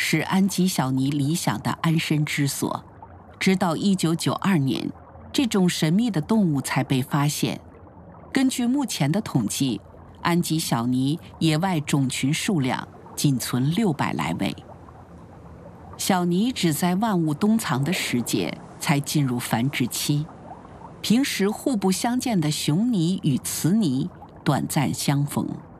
是安吉小尼理想的安身之所。直到1992年，这种神秘的动物才被发现。根据目前的统计，安吉小尼野外种群数量仅存600来位。小尼只在万物冬藏的时节才进入繁殖期，平时互不相见的雄尼与雌尼短暂相逢。